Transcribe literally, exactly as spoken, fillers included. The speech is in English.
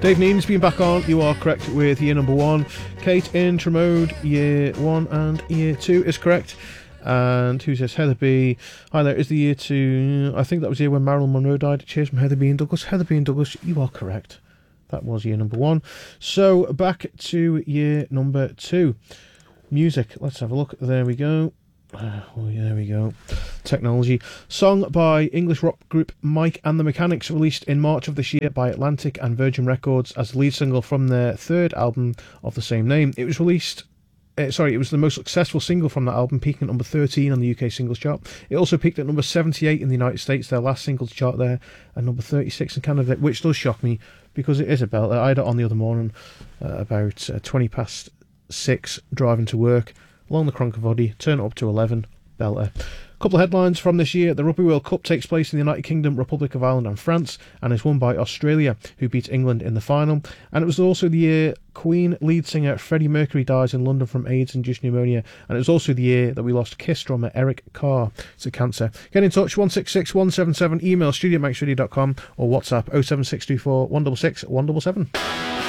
Dave Neen's been back on. You are correct with year number one. Kate in Tremode, year one and year two is correct. And who says Heather B? Hi there, is the year two... I think that was the year when Marilyn Monroe died. Cheers from Heather B and Douglas. Heather B and Douglas, you are correct. That was year number one. So back to year number two. Music. Let's have a look. There we go. Oh, yeah, there we go. Technology. Song by English rock group Mike and the Mechanics, released in March of this year by Atlantic and Virgin Records as the lead single from their third album of the same name. It was released... Uh, sorry, it was the most successful single from that album, peaking at number thirteen on the U K singles chart. It also peaked at number seventy-eight in the United States, their last singles chart there, and number thirty-six in Canada, which does shock me because it is a belter. I had it on the other morning, uh, about uh, twenty past six, driving to work, along the Cronkivody, turn it up to eleven, belter. A couple of headlines from this year. The Rugby World Cup takes place in the United Kingdom, Republic of Ireland and France, and is won by Australia, who beat England in the final. And it was also the year Queen lead singer Freddie Mercury dies in London from AIDS induced pneumonia, and it was also the year that we lost Kiss drummer Eric Carr to cancer. Get in touch, one six six one seven seven, email studio at manx radio dot com or WhatsApp oh seven six two four one six six one seven seven.